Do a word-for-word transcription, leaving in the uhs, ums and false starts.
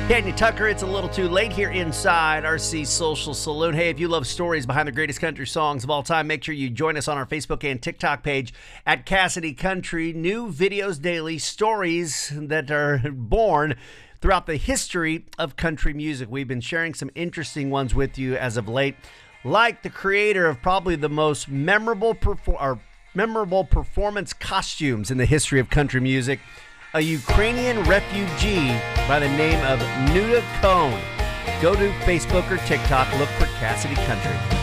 Kenny Tucker, it's a little too late here inside R C Social Saloon. Hey, if you love stories behind the greatest country songs of all time, make sure you join us on our Facebook and TikTok page at Cassidy Country. New videos daily, stories that are born throughout the history of country music. We've been sharing some interesting ones with you as of late, like the creator of probably the most memorable perfor- or memorable performance costumes in the history of country music, a Ukrainian refugee by the name of Nuda Cohn. Go to Facebook or TikTok, look for Cassidy Country.